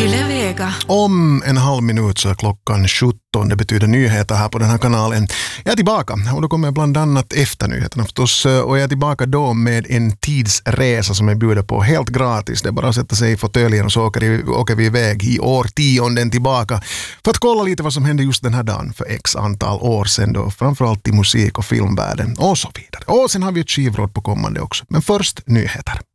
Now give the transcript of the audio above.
Yle Vega. Om en halv minut så är klockan 17. Det betyder nyheter här på den här kanalen. Jag är tillbaka och då kommer jag bland annat efter nyheterna förstås. Och jag är tillbaka då med en tidsresa som jag bjuder på helt gratis. Det är bara att sätta sig i fåtöljen och så åker vi iväg i årtionden tillbaka för att kolla lite vad som hände just den här dagen för x antal år sedan då. Framförallt i musik- och filmvärlden och så vidare. Och sen har vi ett skivråd på kommande också. Men först nyheter.